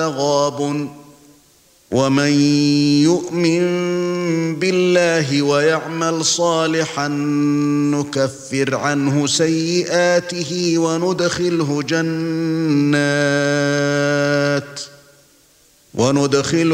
غَابٌ وَمَن يُؤْمِن بِاللَّهِ وَيَعْمَلْ صَالِحًا نُكَفِّرْ عَنْهُ سَيِّئَاتِهِ وَنُدْخِلْهُ